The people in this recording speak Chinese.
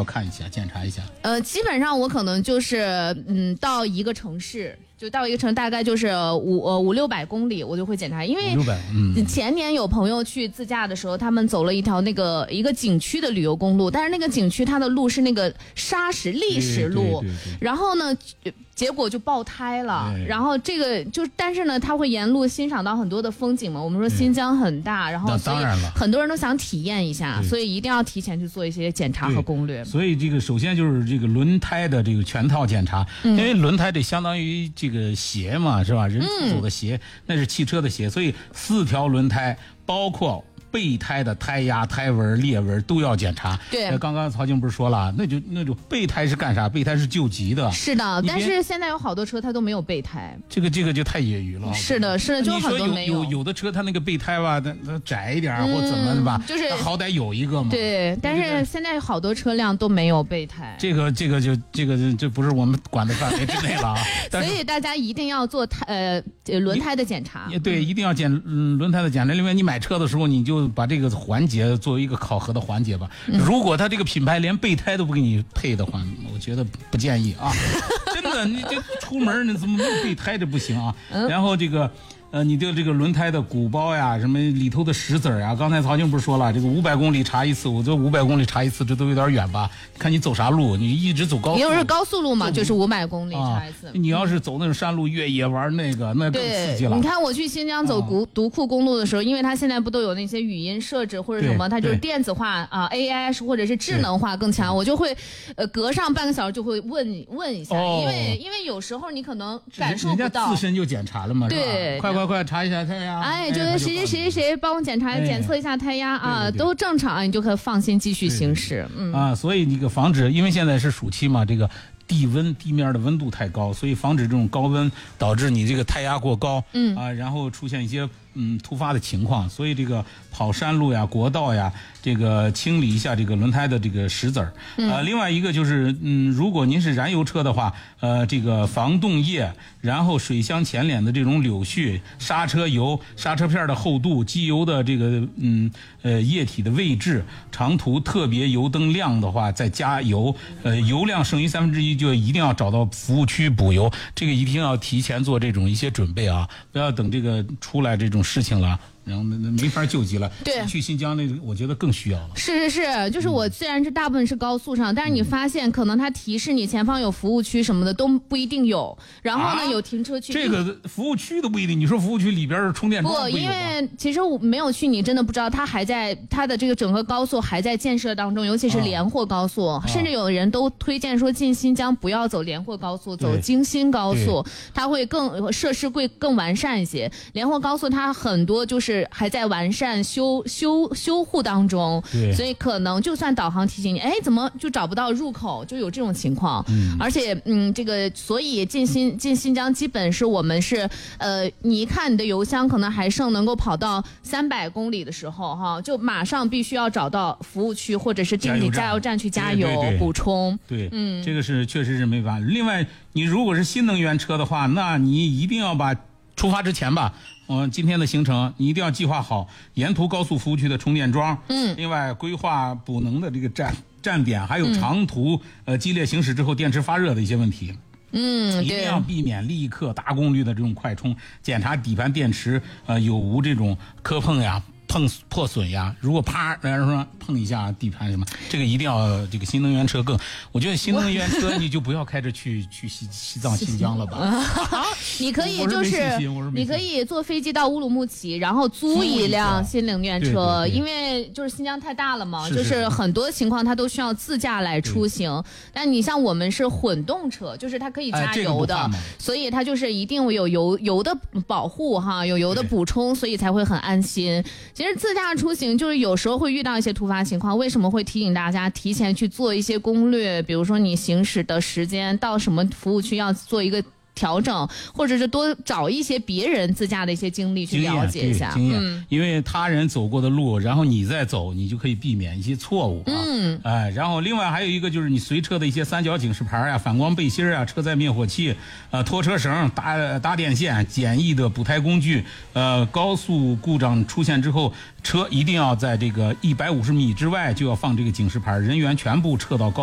看一下检查一下？ 基本上我可能就是到一个城市。就到一个城大概就是500-600公里，我就会检查，因为前年有朋友去自驾的时候，他们走了一条一个景区的旅游公路，但是那个景区它的路是那个砂石砾石路，然后呢，结果就爆胎了，然后这个但是呢，他会沿路欣赏到很多的风景嘛。我们说新疆很大，然后所以很多人都想体验一下，所以一定要提前去做一些检查和攻略。 所以这个首先就是这个轮胎的这个全套检查，因为轮胎这相当于这个鞋嘛，是吧？人走的鞋，那是汽车的鞋，所以4条轮胎包括备胎的胎压、胎纹、裂纹都要检查。 对， 刚刚曹静不是说了，那种备胎是干啥？备胎是救急的。 是的，但是现在有好多车它都没有备胎， 这个就太业余了。 是的，就很多没有的车它那个备胎吧，它窄一点或怎么的吧， 就是好歹有一个嘛。 对，但是现在好多车辆都没有备胎。 这个不是我们管的范围之内了啊。 所以大家一定要做轮胎的检查。 对，一定要轮胎的检查。另外，你买车的时候你就把这个环节作为一个考核的环节吧。如果他这个品牌连备胎都不给你配的话，我觉得不建议啊。真的，你这出门你怎么没有备胎这不行啊。然后这个你的这个轮胎的鼓包呀，什么里头的石子啊，刚才曹静不是说了，这个500公里查一次，我觉得500公里查一次，这都有点远吧？看你走啥路，你一直走高速， 要是高速路嘛，就是500公里查一次。 你要是走那种山路越野玩那更刺激了。 你看我去新疆走独库公路的时候，因为它现在不都有那些语音设置或者什么，它就是电子化AI 或者是智能化更强，我就会隔上半个小时就会问一下，因为有时候你可能感受不到， 人家自身就检查了嘛， 对， 快查一下胎压。 就是谁帮我检测一下胎压啊，都正常，你就可以放心继续行驶。 所以这个防止，因为现在是暑期嘛，这个地面的温度太高，所以防止这种高温导致你这个胎压过高，然后出现一些突发的情况，所以这个跑山路呀、国道呀，这个清理一下这个轮胎的这个石子儿。另外一个就是如果您是燃油车的话，这个防冻液，然后水箱前脸的这种柳絮、刹车油、刹车片的厚度、机油的这个液体的位置，长途特别油灯亮的话再加油，油量剩余1/3就一定要找到服务区补油，这个一定要提前做这种一些准备啊，不要等这个出来这种事情了。然后那没法救急了。 对， 去新疆那个我觉得更需要了。 是，就是我虽然是大部分是高速上，但是你发现可能它提示你前方有服务区什么的都不一定有。然后呢，有停车区。 这个服务区都不一定。你说服务区里边充电桩不，因为其实我没有去，你真的不知道它的这个整个高速还在建设当中，尤其是连霍高速，甚至有人都推荐说进新疆不要走连霍高速，走京新高速，它会设施会更完善一些。连霍高速它很多就是还在完善修护当中，所以可能就算导航提醒你，怎么就找不到入口，就有这种情况。而且这个所以进新疆基本是我们是你一看你的油箱可能还剩能够跑到300公里的时候哈，就马上必须要找到服务区或者是定点加油站去加油补充。 对，这个是确实是没办法。另外，你如果是新能源车的话，那你一定要把出发之前吧。今天的行程你一定要计划好沿途高速服务区的充电桩，另外规划补能的这个站点，还有长途激烈行驶之后电池发热的一些问题。一定要避免立刻大功率的这种快充，检查底盘电池有无这种磕碰呀、破损呀，如果啪说碰一下地盘什么，这个一定要这个新能源车我觉得新能源车你就不要开着去西藏新疆了吧。 你可以你可以坐飞机到乌鲁木齐，然后租一辆新能源车，对，因为就是新疆太大了嘛，就是很多情况它都需要自驾来出行。但你像我们是混动车，就是它可以加油的，所以它就是一定有油的保护哈，有油的补充，所以才会很安心。其实自驾出行就是有时候会遇到一些突发情况，为什么会提醒大家提前去做一些攻略？比如说你行驶的时间到什么服务区要做一个调整，或者是多找一些别人自驾的一些经历去了解一下经验，因为他人走过的路，然后你再走，你就可以避免一些错误啊。然后另外还有一个就是你随车的一些三角警示牌啊、反光背心啊、车载灭火器、拖车绳、搭电线、简易的补胎工具。高速故障出现之后，车一定要在这个150米之外就要放这个警示牌，人员全部撤到高